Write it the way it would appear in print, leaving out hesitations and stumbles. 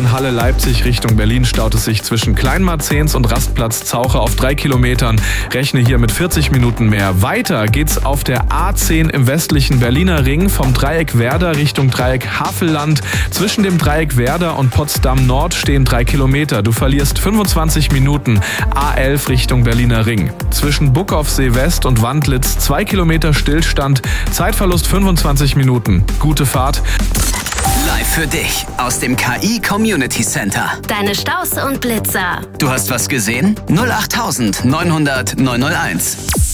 von Halle-Leipzig Richtung Berlin staut es sich zwischen Kleinmarzens und Rastplatz Zauche auf 3 Kilometern. Rechne hier mit 40 Minuten mehr. Weiter geht's auf der A10 im westlichen Berliner Ring vom Dreieck Werder Richtung Dreieck Havelland. Zwischen dem Dreieck Werder und Potsdam Nord stehen 3 Kilometer. Du verlierst 25 Minuten. A11 Richtung Berliner Ring. Zwischen Buckhoffsee West und Wandlitz 2 Kilometer Stillstand. Zeitverlust 25 Minuten. Gute Fahrt. Live für dich aus dem KI Community Center. Deine Staus und Blitzer. Du hast was gesehen? 08900 901.